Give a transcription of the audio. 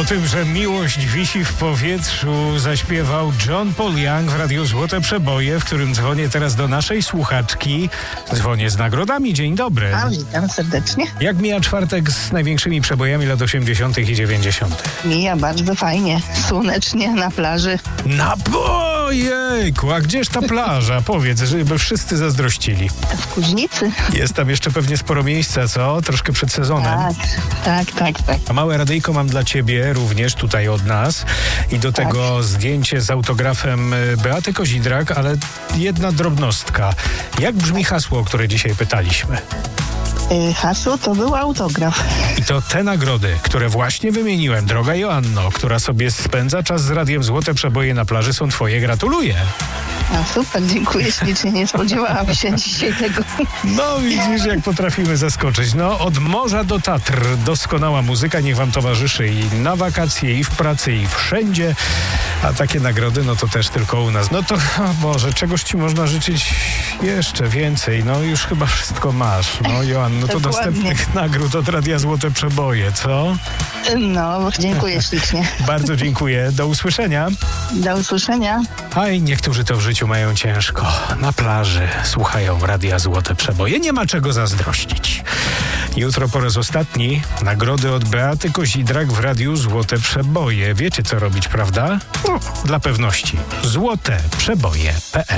O tym, że miłość wisi w powietrzu, zaśpiewał John Paul Young w Radiu Złote Przeboje, w którym dzwonię teraz do naszej słuchaczki. Dzwonię z nagrodami. Dzień dobry. A, witam serdecznie. Jak mija czwartek z największymi przebojami lat 80. i 90.? Mija bardzo fajnie, słonecznie, na plaży. Ojejku, a gdzież ta plaża? Powiedz, żeby wszyscy zazdrościli. W Kuźnicy. Jest tam jeszcze pewnie sporo miejsca, co? Troszkę przed sezonem. Tak. A małe radyjko mam dla ciebie również tutaj od nas i do tego zdjęcie z autografem Beaty Kozidrak, ale jedna drobnostka. Jak brzmi hasło, o które dzisiaj pytaliśmy? Hasło to był autograf. I to te nagrody, które właśnie wymieniłem, droga Joanno, która sobie spędza czas z Radiem Złote Przeboje na plaży, są twoje. Gratuluję. A super, dziękuję ślicznie, nie spodziewałam się dzisiaj tego. No widzisz, jak potrafimy zaskoczyć. No, od morza do Tatr doskonała muzyka, niech wam towarzyszy i na wakacje, i w pracy, i wszędzie. A takie nagrody, no to też tylko u nas. No to, Boże, czegoś ci można życzyć jeszcze więcej. No już chyba wszystko masz. No Joanno, to następnych nagród od Radia Złote Przeboje, co? No, dziękuję ślicznie. Bardzo dziękuję. Do usłyszenia. Do usłyszenia. A i niektórzy to w życiu mają ciężko. Na plaży słuchają Radia Złote Przeboje. Nie ma czego zazdrościć. Jutro po raz ostatni nagrody od Beaty Kozidrak w Radiu Złote Przeboje. Wiecie co robić, prawda? Dla pewności. złoteprzeboje.pl